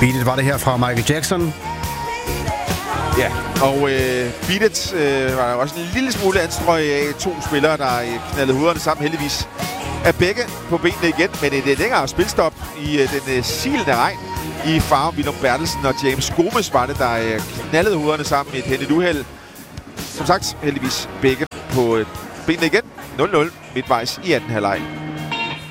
Beat It var det her fra Michael Jackson. Ja, og Beat It var der også en lille smule anstrøg af 2 spillere, der knaldede hovederne sammen. Heldigvis er begge på benene igen, men et længere spilstop i den silende regn i farven. Willum Bertelsen og James Gomes var det, der knaldede hovederne sammen i et hændigt uheld. Som sagt, heldigvis begge på benene igen. 0-0 midtvejs i anden halvleg.